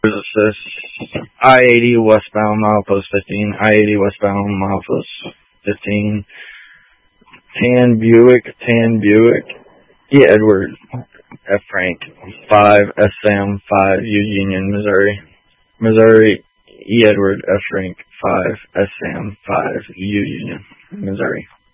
Assist. I-80 westbound, milepost 15. I-80 westbound, milepost 15. Tan Buick. E. Edward, F. Frank, 5, S. Sam, 5, U. Union, Missouri, E. Edward, F. Frank, 5, S. Sam, 5, U. Union, Missouri.